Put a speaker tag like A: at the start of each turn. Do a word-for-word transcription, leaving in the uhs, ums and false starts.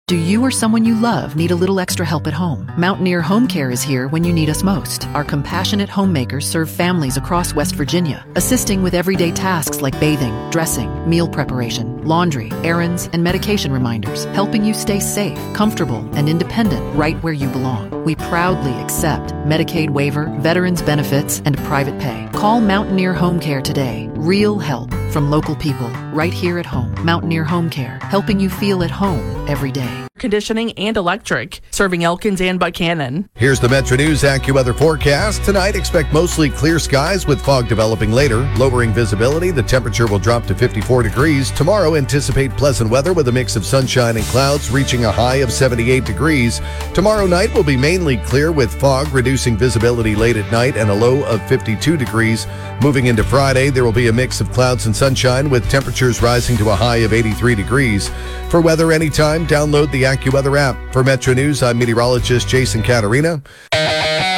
A: Do you or someone you love need a little extra help at home? Mountaineer Home Care is here when you need us most. Our compassionate homemakers serve families across West Virginia, assisting with everyday tasks like bathing, dressing, meal preparation, laundry, errands, and medication reminders, helping you stay safe, comfortable, and independent right where you belong. We proudly accept Medicaid waiver, veterans benefits, and private pay. Call Mountaineer Home Care today. Real help from local people right here at home. Mountaineer Home Care, helping you feel at home every day.
B: Conditioning and electric, serving Elkins and Buchanan.
C: Here's the Metro News AccuWeather forecast. Tonight, expect mostly clear skies with fog developing later, lowering visibility. The temperature will drop to fifty-four degrees. Tomorrow, anticipate pleasant weather with a mix of sunshine and clouds, reaching a high of seventy-eight degrees. Tomorrow night will be mainly clear with fog, reducing visibility late at night and a low of fifty-two degrees. Moving into Friday, there will be a mix of clouds and sunshine with temperatures rising to a high of eighty-three degrees. For weather anytime, download the AccuWeather app. For Metro News, I'm meteorologist Jason Caterina.